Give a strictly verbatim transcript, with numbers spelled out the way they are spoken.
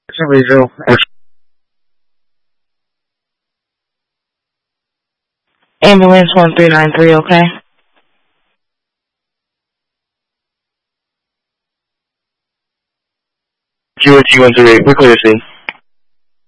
Somebody do. Ambulance one three nine three, okay? Q one T one three eight, we're clear to see.